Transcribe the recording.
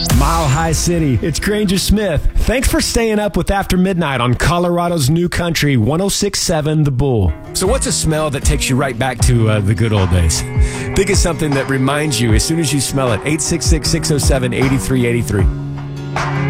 Mile High City, it's Granger Smith. Thanks for staying up with After Midnight on Colorado's New Country 106.7 The Bull. So what's a smell that takes you right back to the good old days? Think of something that reminds you as soon as you smell it. 866-607-8383.